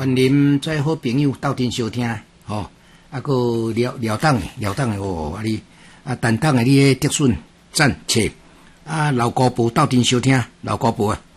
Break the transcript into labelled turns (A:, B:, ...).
A: 欢迎在好朋友斗阵收听，吼，啊个廖党的哦，啊你陈党的你的竹笋赞切，啊老高部斗阵收听，老高部啊。